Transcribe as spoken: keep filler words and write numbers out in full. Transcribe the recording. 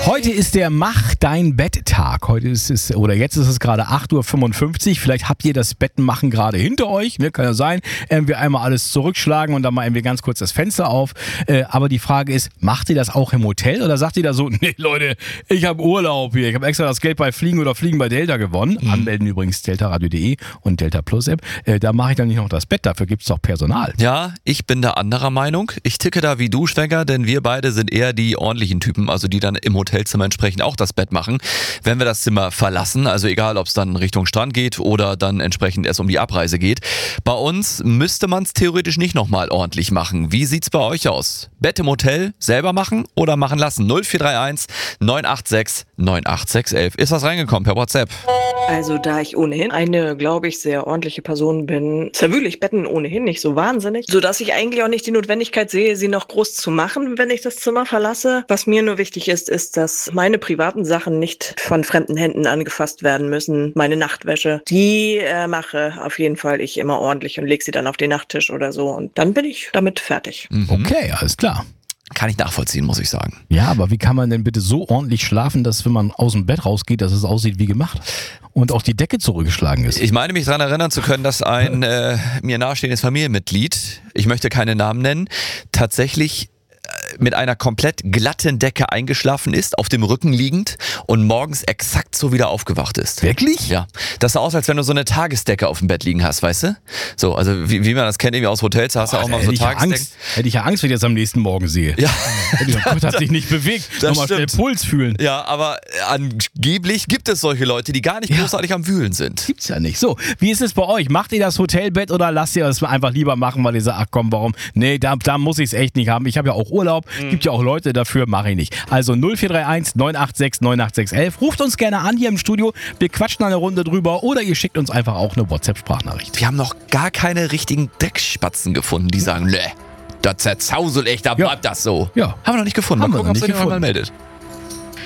Heute ist der Mach dein Bett-Tag. Heute ist es, oder jetzt ist es gerade acht Uhr fünfundfünfzig. Vielleicht habt ihr das Bettmachen gerade hinter euch. Ne? Kann ja sein. Ähm, wir einmal alles zurückschlagen und dann mal irgendwie ganz kurz das Fenster auf. Äh, aber die Frage ist, macht ihr das auch im Hotel oder sagt ihr da so, nee Leute, ich habe Urlaub hier. Ich habe extra das Geld bei Fliegen oder Fliegen bei Delta gewonnen. Mhm. Anmelden übrigens delta radio punkt de und Delta Plus App. Äh, da mache ich dann nicht noch das Bett. Dafür gibt es doch Personal. Ja, ich bin da anderer Meinung. Ich ticke da wie du, Schwenger, denn wir beide sind eher die ordentlichen Typen, also die dann im Hotelzimmer entsprechend auch das Bett machen, wenn wir das Zimmer verlassen, also egal, ob es dann Richtung Strand geht oder dann entsprechend erst um die Abreise geht. Bei uns müsste man es theoretisch nicht nochmal ordentlich machen. Wie sieht's bei euch aus? Bett im Hotel selber machen oder machen lassen? null vier drei eins neun acht sechs neun acht sechs eins eins. Ist was reingekommen per WhatsApp? Also da ich ohnehin eine, glaube ich, sehr ordentliche Person bin, zerwühle ich Betten ohnehin nicht so wahnsinnig, sodass ich eigentlich auch nicht die Notwendigkeit sehe, sie noch groß zu machen, wenn ich das Zimmer verlasse. Was mir nur wichtig ist, ist, dass meine privaten Sachen nicht von fremden Händen angefasst werden müssen. Meine Nachtwäsche, die äh, mache auf jeden Fall ich immer ordentlich und lege sie dann auf den Nachttisch oder so. Und dann bin ich damit fertig. Mhm. Okay, alles klar. Kann ich nachvollziehen, muss ich sagen. Ja, aber wie kann man denn bitte so ordentlich schlafen, dass wenn man aus dem Bett rausgeht, dass es aussieht wie gemacht und auch die Decke zurückgeschlagen ist? Ich meine mich daran erinnern zu können, dass ein äh, mir nahestehendes Familienmitglied, ich möchte keine Namen nennen, tatsächlich mit einer komplett glatten Decke eingeschlafen ist, auf dem Rücken liegend und morgens exakt so wieder aufgewacht ist. Wirklich? Ja. Das sah aus, als wenn du so eine Tagesdecke auf dem Bett liegen hast, weißt du? So, also wie, wie man das kennt, irgendwie aus Hotels, da hast du auch mal so Tagesdecken. Angst, hätte ich ja Angst, wenn ich das am nächsten Morgen sehe. Ja. Der Gott hat sich nicht bewegt. Nochmal schnell Puls fühlen. Ja, aber angeblich gibt es solche Leute, die gar nicht ja. großartig am Wühlen sind. Gibt's ja nicht. So, wie ist es bei euch? Macht ihr das Hotelbett oder lasst ihr das einfach lieber machen, weil ihr sagt, ach komm, warum? Nee, da, da muss ich es echt nicht haben. Ich habe ja auch Urlaub. Mhm. Gibt ja auch Leute dafür, mache ich nicht. Also null vier drei eins neun acht sechs neun acht sechs eins eins. Ruft uns gerne an hier im Studio. Wir quatschen eine Runde drüber oder ihr schickt uns einfach auch eine WhatsApp-Sprachnachricht. Wir haben noch gar keine richtigen Dreckspatzen gefunden, die sagen, ne, das zerzausel echt, da ja. bleibt das so. Ja. Haben wir noch nicht gefunden. Haben mal wir gucken, noch ob nicht sich jemand gefunden. mal meldet.